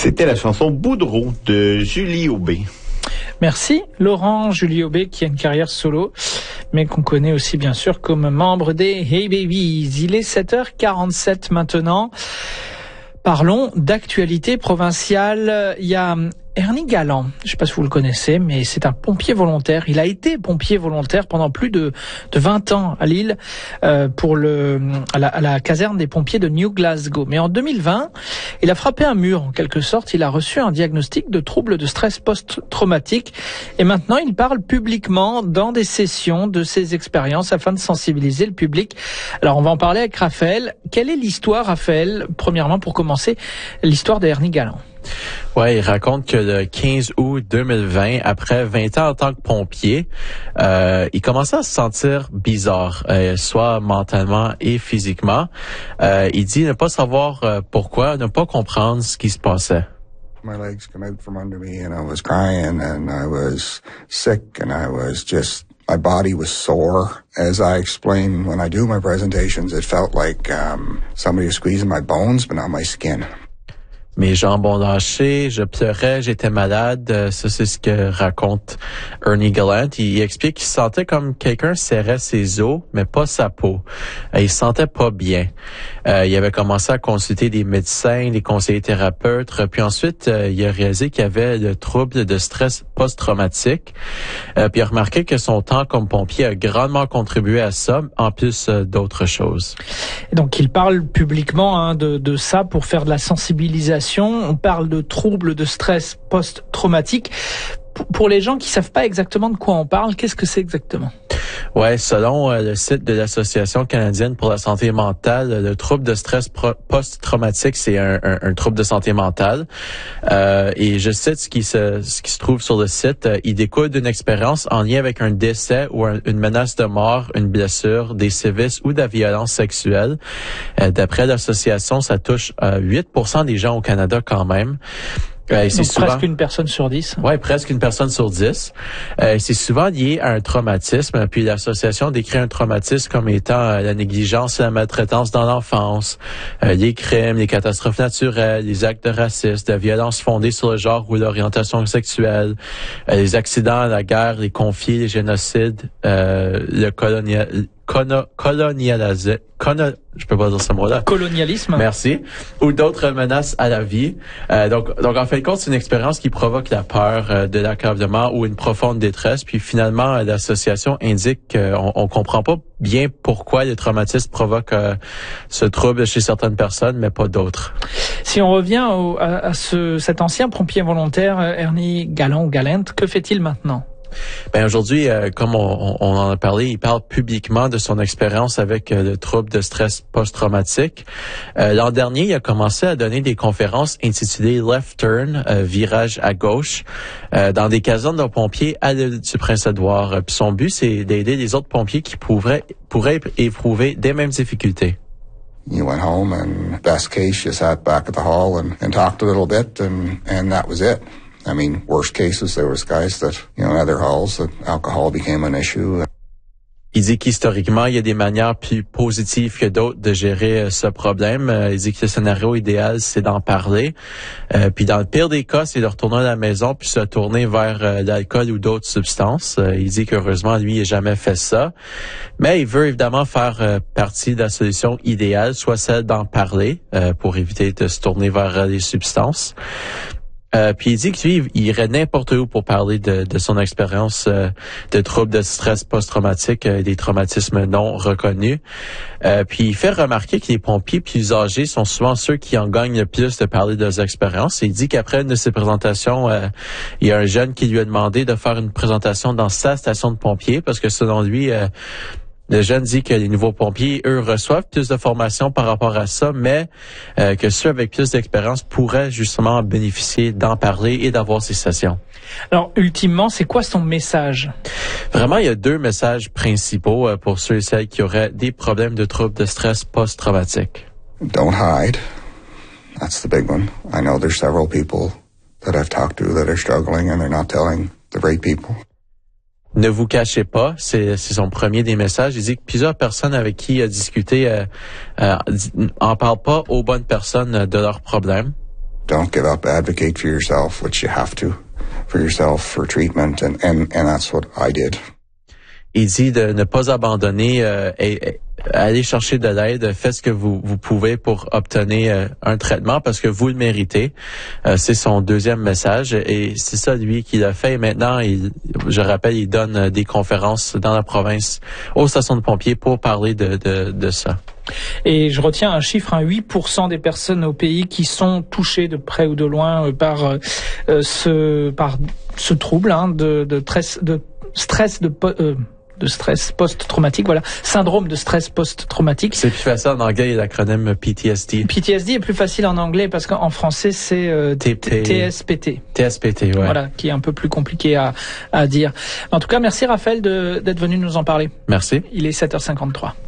C'était la chanson Boudreau de Julie Aubé. Merci Laurent. Julie Aubé qui a une carrière solo, mais qu'on connaît aussi bien sûr comme membre des Hey Babies. Il est 7h47 maintenant. Parlons d'actualité provinciale. Il y a Ernie Galland, je ne sais pas si vous le connaissez, mais c'est un pompier volontaire. Il a été pompier volontaire pendant plus de 20 ans à Lille pour à la caserne des pompiers de New Glasgow. Mais en 2020, il a frappé un mur en quelque sorte. Il a reçu un diagnostic de trouble de stress post-traumatique et maintenant il parle publiquement dans des sessions de ses expériences afin de sensibiliser le public. Alors on va en parler avec Raphaël. Quelle est l'histoire, Raphaël, premièrement pour commencer, l'histoire d'Ernie Galland? Ouais, il raconte que le 15 août 2020, après 20 ans en tant que pompier, il commençait à se sentir bizarre, soit mentalement et physiquement. Il dit ne pas savoir pourquoi, ne pas comprendre ce qui se passait. My legs come out from under me and I was crying and I was sick and I was just, my body was sore. As I explain when I do my presentations, it felt like somebody was squeezing my bones but not my skin. Mes jambes ont lâché, je pleurais, j'étais malade. Ça, c'est ce que raconte Ernie Galland. Il explique qu'il se sentait comme quelqu'un serrait ses os, mais pas sa peau. Il se sentait pas bien. Il avait commencé à consulter des médecins, des conseillers thérapeutes. Puis ensuite, il a réalisé qu'il avait le trouble de stress post-traumatique. Puis il a remarqué que son temps comme pompier a grandement contribué à ça, en plus d'autres choses. Donc, il parle publiquement de ça pour faire de la sensibilisation. On parle de troubles de stress post-traumatique. Pour les gens qui savent pas exactement de quoi on parle, qu'est-ce que c'est exactement? Ouais, selon le site de l'Association canadienne pour la santé mentale, le trouble de stress post-traumatique, c'est un trouble de santé mentale. Et je cite ce qui se trouve sur le site. Il découle d'une expérience en lien avec un décès ou une menace de mort, une blessure, des sévices ou de la violence sexuelle. D'après l'association, ça touche 8% des gens au Canada quand même. Donc presque une personne sur 10. Ouais, presque une personne sur 10. C'est souvent lié à un traumatisme. Puis l'association décrit un traumatisme comme étant la négligence et la maltraitance dans l'enfance, les crimes, les catastrophes naturelles, les actes de racisme, de violence fondée sur le genre ou l'orientation sexuelle, les accidents, la guerre, les conflits, les génocides, le je peux pas dire ce mot-là. Colonialisme. Merci. Ou d'autres menaces à la vie. Donc en fin de compte, c'est une expérience qui provoque la peur de l'accablement ou une profonde détresse. Puis finalement, l'association indique qu'on comprend pas bien pourquoi le traumatisme provoque ce trouble chez certaines personnes, mais pas d'autres. Si on revient à cet ancien pompier volontaire, Ernie Galland, que fait-il maintenant? Ben aujourd'hui, comme on en a parlé, il parle publiquement de son expérience avec le trouble de stress post-traumatique. L'an dernier, il a commencé à donner des conférences intitulées Left Turn, virage à gauche, dans des casernes de pompiers à l'île du Prince-Édouard. Puis son but, c'est d'aider les autres pompiers qui pourraient éprouver des mêmes difficultés. You went home and best case, you sat back at the hall and talked a little bit and that was it. I mean, worst cases, there was guys that, in other halls, that alcohol became an issue. Il dit qu'historiquement, il y a des manières plus positives que d'autres de gérer ce problème. Il dit que le scénario idéal, c'est d'en parler. Puis dans le pire des cas, c'est de retourner à la maison puis se tourner vers l'alcool ou d'autres substances. Il dit qu'heureusement, lui, il n'a jamais fait ça. Mais il veut évidemment faire partie de la solution idéale, soit celle d'en parler pour éviter de se tourner vers les substances. Puis il dit que lui, il irait n'importe où pour parler de son expérience de troubles de stress post-traumatique, des traumatismes non reconnus. Puis il fait remarquer que les pompiers plus âgés sont souvent ceux qui en gagnent le plus de parler de leurs expériences. Il dit qu'après une de ses présentations, il y a un jeune qui lui a demandé de faire une présentation dans sa station de pompiers parce que selon lui, le jeune dit que les nouveaux pompiers, eux, reçoivent plus de formation par rapport à ça, mais que ceux avec plus d'expérience pourraient justement bénéficier d'en parler et d'avoir ces sessions. Alors, ultimement, c'est quoi son message? Vraiment, il y a 2 messages principaux pour ceux et celles qui auraient des problèmes de troubles de stress post-traumatique. Don't hide. That's the big one. I know there's several people that I've talked to that are struggling and they're not telling the right people. Ne vous cachez pas, c'est son premier des messages. Il dit que plusieurs personnes avec qui il a discuté en parlent pas aux bonnes personnes de leurs problèmes. Don't give up. Advocate for yourself, which you have to, for yourself, for treatment, and that's what I did. Il dit de ne pas abandonner et aller chercher de l'aide. Faites ce que vous pouvez pour obtenir un traitement parce que vous le méritez. C'est son deuxième message et c'est ça, lui, qu'il a fait. Et maintenant, je rappelle, il donne des conférences dans la province aux stations de pompiers pour parler de ça. Et je retiens un chiffre, 8% des personnes au pays qui sont touchées de près ou de loin par ce trouble de stress post-traumatique, voilà, syndrome de stress post-traumatique. C'est plus facile en anglais, l'acronyme PTSD. PTSD est plus facile en anglais parce qu'en français c'est TSPT. TSPT, ouais. Voilà, qui est un peu plus compliqué à dire. En tout cas, merci Raphaël d'être venu nous en parler. Merci. Il est 7h53.